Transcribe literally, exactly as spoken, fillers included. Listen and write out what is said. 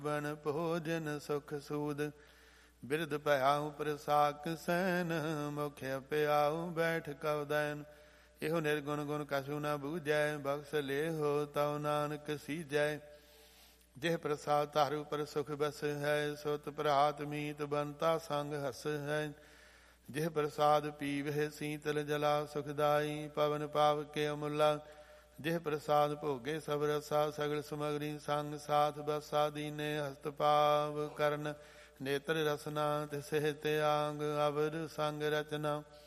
ਬਨ ਭੋਜਨ ਸੁਖ ਸੂਦ ਬਿਰਧ ਭਇਆਉ ਪ੍ਰਸਾਕ ਸੈਨ ਮੁਖਿ ਪਿਆਉ ਬੈਠ ਕਉ ਦੈਨ ਇਹੋ ਨਿਰਗੁਣ ਗੁਣ ਕਛੂ ਨ ਬੂਝੈ ਬਖਸ਼ ਲੇਹੋ ਤਉ ਨਾਨਕ ਸੀਜੈ ਜਿਹ ਪ੍ਰਸਾਦ ਧਾਰ ਉਪਰ ਸੁਖ ਬਸ ਹੈ ਸੁਤ ਪ੍ਰਹਾਤ ਮੀਤ ਬੰਤਾ ਸੰਗ ਹਸ ਹੈ ਜਿਹ ਪ੍ਰਸਾਦ ਪੀਵਹਿ ਸੀਤਲ ਜਲਾ ਸੁਖਦਾਈ ਪਵਨ ਪਾਵ ਕੇ ਅਮੁੱਲਾ ਜਿਹ ਪ੍ਰਸਾਦ ਭੋਗੇ ਸਭ ਰਸਾ ਸਗਲ ਸਮਗਰੀ ਸੰਗ ਸਾਥ ਬਸਾ ਦੀਨੇ ਹਸਤ ਪਾਵ ਕਰਨ ਨੇਤਰ ਰਸਨਾ ਤਿਸਹਿ ਤਿਆਗ ਅਵਰ ਸੰਗ ਰਚਨਾ